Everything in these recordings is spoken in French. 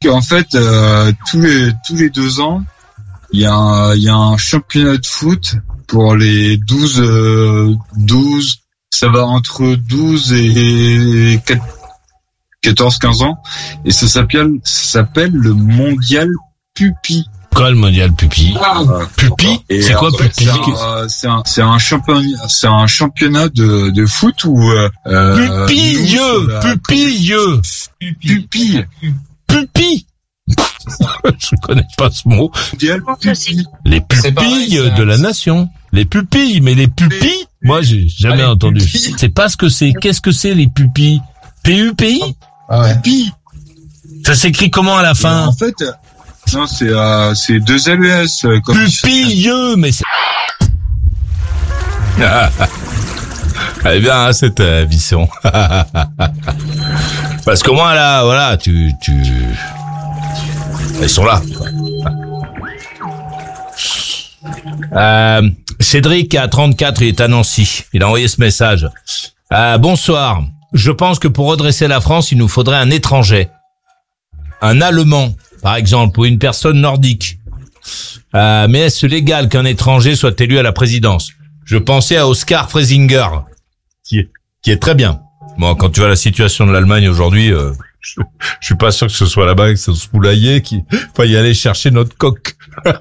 qu'en fait, tous les 2 ans, il y a un championnat de foot pour les 12, ça va entre 12 et 14-15 ans, et ça s'appelle le mondial Pupi. Quoi le mondial Pupi? Pupi? C'est quoi Pupi? C'est un championnat de foot où Pupi. Je connais pas ce mot. Les pupilles de la nation. Les pupilles, mais les pupilles, moi j'ai jamais entendu. C'est pas ce que c'est. Qu'est-ce que c'est les pupilles? PUPI? Pupi. Ça s'écrit comment à la fin? En fait, non, c'est 2 LES. Pupilleux, mais c'est... Elle est bien, hein, cette Visson. Parce que moi, là, voilà, ils sont là. Cédric, à 34, il est à Nancy. Il a envoyé ce message. Bonsoir. Je pense que pour redresser la France, il nous faudrait un étranger. Un Allemand, par exemple, ou une personne nordique. Mais est-ce légal qu'un étranger soit élu à la présidence? Je pensais à Oskar Freisinger, qui est très bien. Bon, quand tu vois la situation de l'Allemagne aujourd'hui, je suis pas sûr que ce soit là-bas que ce soit Poulailler qui va y aller chercher notre coq.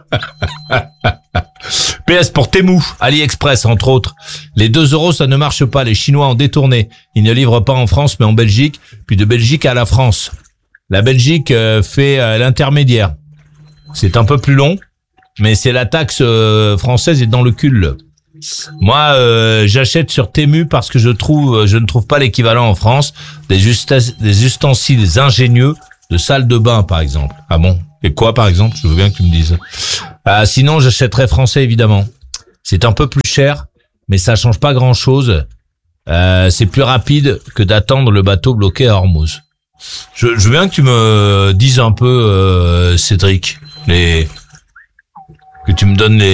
PS pour Temu, AliExpress entre autres. Les 2 €, ça ne marche pas. Les Chinois ont détourné. Ils ne livrent pas en France, mais en Belgique, puis de Belgique à la France. La Belgique fait l'intermédiaire. C'est un peu plus long, mais c'est la taxe française est dans le cul. Moi, j'achète sur Temu parce que je ne trouve pas l'équivalent en France des ustensiles ingénieux de salle de bain, par exemple. Ah bon? Et quoi, par exemple? Je veux bien que tu me dises. Sinon, j'achèterais français, évidemment. C'est un peu plus cher, mais ça change pas grand-chose. C'est plus rapide que d'attendre le bateau bloqué à Hormuz. Je veux bien que tu me dises un peu, Cédric, que tu me donnes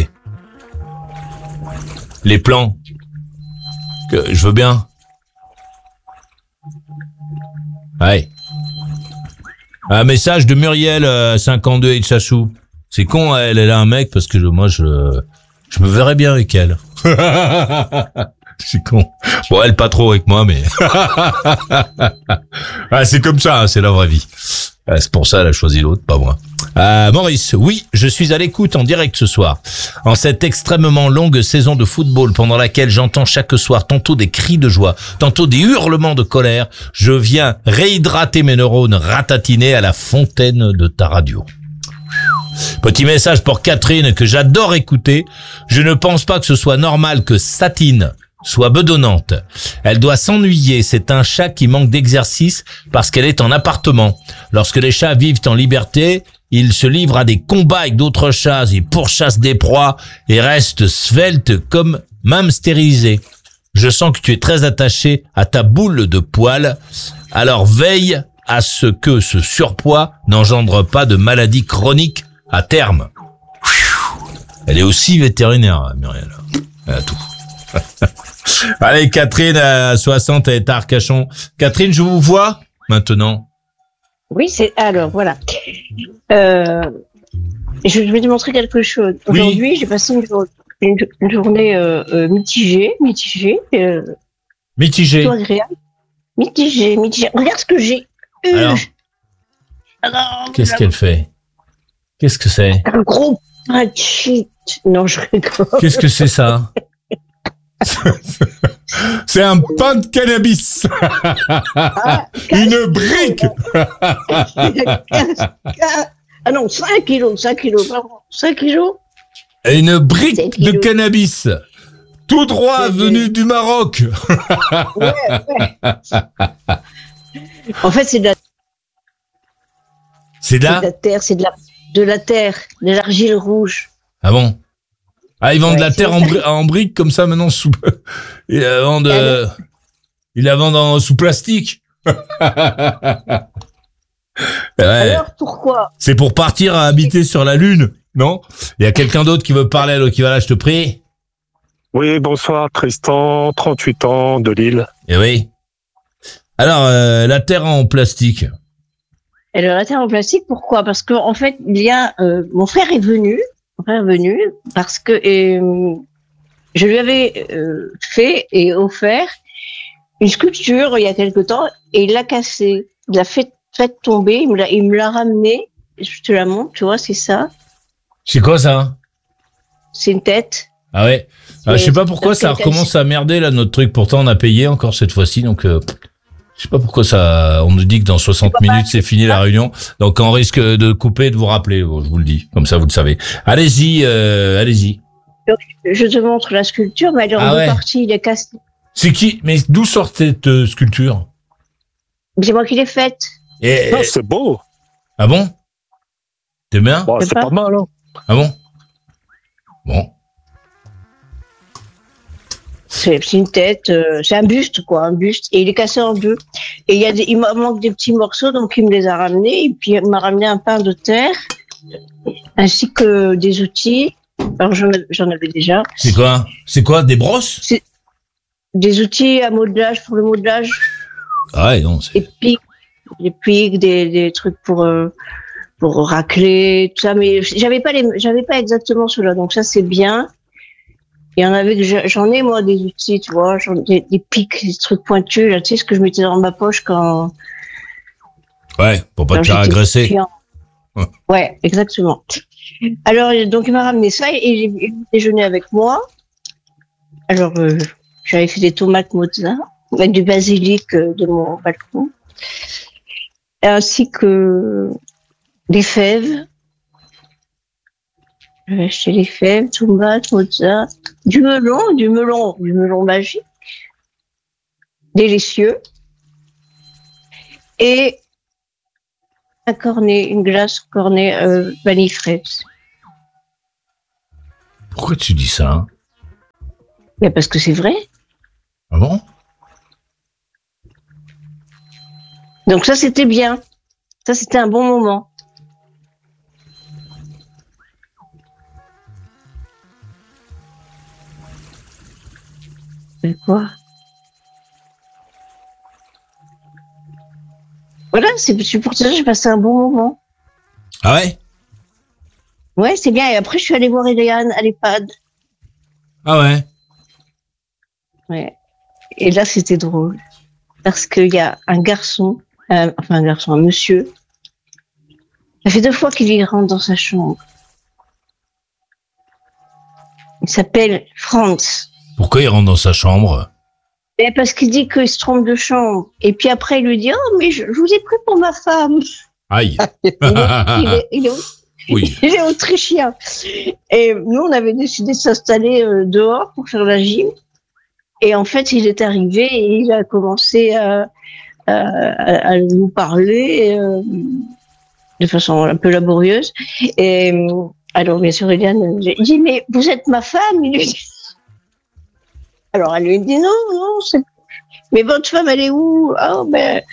les plans. Que je veux bien. Ouais. Un message de Muriel 52 et Chassou. C'est con, elle a un mec parce que moi je me verrais bien avec elle. C'est con. Bon, elle pas trop avec moi, mais c'est comme ça, hein, c'est la vraie vie. C'est pour ça elle a choisi l'autre, pas moi. Maurice, oui, je suis à l'écoute en direct ce soir. En cette extrêmement longue saison de football pendant laquelle j'entends chaque soir tantôt des cris de joie, tantôt des hurlements de colère, je viens réhydrater mes neurones ratatinés à la fontaine de ta radio. Petit message pour Catherine que j'adore écouter. Je ne pense pas que ce soit normal que Satine soit bedonnante. Elle doit s'ennuyer. C'est un chat qui manque d'exercice parce qu'elle est en appartement. Lorsque les chats vivent en liberté, ils se livrent à des combats avec d'autres chats, ils pourchassent des proies et restent sveltes comme même stérilisés. Je sens que tu es très attaché à ta boule de poils. Alors veille à ce que ce surpoids n'engendre pas de maladies chroniques à terme. Elle est aussi vétérinaire, Muriel. Elle a tout. Allez, Catherine, à 60, elle est à Arcachon. Catherine, je vous vois maintenant. Oui, alors, voilà. Je vais te montrer quelque chose. Aujourd'hui, j'ai passé une journée mitigée. Mitigée. Plutôt agréable. Mitigée. Regarde ce que j'ai eu. Alors, qu'est-ce qu'elle fait? Qu'est-ce que c'est? Un gros pain de shit. Non, je rigole. Qu'est-ce que c'est ça? C'est un pain de cannabis. Une brique. Ah non, 5 kilos, pardon. 5 kilos. Une brique de cannabis. Tout droit venu du Maroc. Ouais. En fait, c'est de la... C'est de la terre, c'est de la terre, de l'argile rouge. Ah bon? Ah, ils vendent de la terre en briques comme ça maintenant ils la vendent sous plastique. Ouais. Alors pourquoi? C'est pour partir à habiter sur la Lune, non? Il y a quelqu'un d'autre qui veut parler, alors qui va là, je te prie. Oui, bonsoir, Tristan, 38 ans, de Lille. Eh oui. Alors, la terre en plastique. Elle a été en plastique. Pourquoi? Parce que en fait, il y a mon frère est venu parce que je lui avais fait et offert une sculpture il y a quelque temps et il l'a cassée. Il l'a fait tomber. Il me l'a ramené. Je te la montre. Tu vois, c'est ça. C'est quoi ça? C'est une tête. Ah ouais. Je sais pas pourquoi ça recommence à merder là notre truc. Pourtant on a payé encore cette fois-ci, donc je sais pas pourquoi ça. On nous dit que dans 60 minutes c'est fini la réunion, donc on risque de couper et de vous rappeler. Bon, je vous le dis, comme ça vous le savez. Allez-y, allez-y. Donc, je te montre la sculpture, mais elle est en deux parties. Il est cassé. C'est qui? Mais d'où sort cette sculpture? C'est moi qui l'ai faite. Non, c'est beau. Ah bon? T'aimes bien? Bon, c'est pas mal, hein. Ah bon? Bon. C'est une tête, c'est un buste, quoi, un buste. Et il est cassé en deux. Et il me manque des petits morceaux, donc il me les a ramenés. Et puis il m'a ramené un pain de terre, ainsi que des outils. Alors j'en avais déjà. C'est quoi? C'est quoi? Des brosses? C'est des outils à modelage, pour le modelage. Ah ouais, non, c'est... Des pics, des trucs pour racler, tout ça. Mais j'avais pas exactement cela. Donc ça, c'est bien. Il y en avait que j'en ai, moi, des outils, tu vois, des pics, des trucs pointus, là, tu sais, ce que je mettais dans ma poche quand... Ouais, pour pas te faire agresser. Ouais, exactement. Alors, donc, il m'a ramené ça et il déjeunait avec moi. Alors, j'avais fait des tomates mozza, avec du basilic de mon balcon, ainsi que des fèves. J'avais acheté les fèves, tomates, mozza, du melon magique, délicieux, et une glace cornet vanille fraise. Pourquoi tu dis ça, hein? Mais parce que c'est vrai. Ah bon? Donc ça, c'était bien. Ça, c'était un bon moment. C'est quoi? Voilà, c'est pour ça que j'ai passé un bon moment. Ah ouais? Ouais, c'est bien. Et après, je suis allée voir Eliane à l'EHPAD. Ah ouais? Ouais. Et là, c'était drôle. Parce qu'il y a un monsieur. Ça fait 2 fois qu'il y rentre dans sa chambre. Il s'appelle Franz. Pourquoi il rentre dans sa chambre? Parce qu'il dit qu'il se trompe de chambre. Et puis après, il lui dit « Oh, mais je vous ai pris pour ma femme. » Aïe. Il est autrichien. Et nous, on avait décidé de s'installer dehors pour faire la gym. Et en fait, il est arrivé et il a commencé à nous parler de façon un peu laborieuse. Et alors, bien sûr, Eliane dit « Mais vous êtes ma femme ?» Il lui dit. Alors, elle lui dit non, mais votre femme, elle est où? Ah,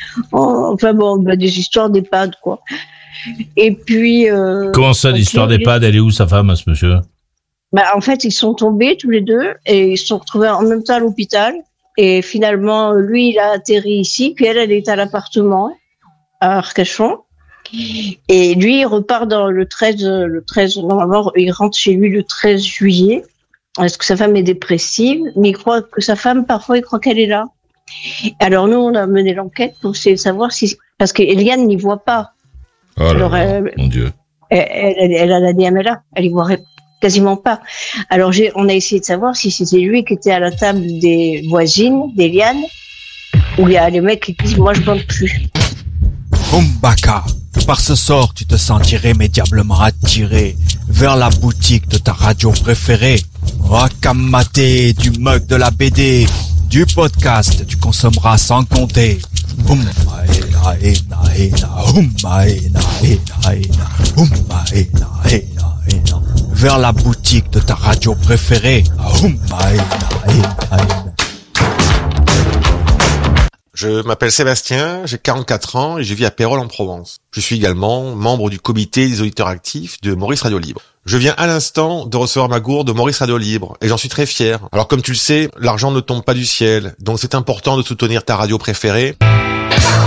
des histoires d'EHPAD, quoi. Et puis... Comment ça, l'histoire d'EHPAD, elle est où, sa femme, à ce monsieur? En fait, ils sont tombés, tous les deux, et ils se sont retrouvés en même temps à l'hôpital. Et finalement, lui, il a atterri ici, puis elle est à l'appartement, à Arcachon. Et lui, il repart dans le 13, normalement, il rentre chez lui le 13 juillet. Est-ce que sa femme est dépressive? Mais il croit que sa femme, parfois, il croit qu'elle est là. Alors nous, on a mené l'enquête pour essayer de savoir si... Parce qu'Eliane n'y voit pas. Oh là là, mon Dieu. Elle a la DMLA, elle y voit quasiment pas. Alors on a essayé de savoir si c'était lui qui était à la table des voisines, d'Eliane, où il y a les mecs qui disent « Moi, je bande plus ». Baka, que par ce sort, tu te sens irrémédiablement attiré vers la boutique de ta radio préférée. Wakamaté, du mug de la BD, du podcast, tu consommeras sans compter. Vers la boutique de ta radio préférée. Je m'appelle Sébastien, j'ai 44 ans et je vis à Pérols en Provence. Je suis également membre du comité des auditeurs actifs de Maurice Radio Libre. Je viens à l'instant de recevoir ma gourde de Maurice Radio Libre et j'en suis très fier. Alors comme tu le sais, l'argent ne tombe pas du ciel, donc c'est important de soutenir ta radio préférée.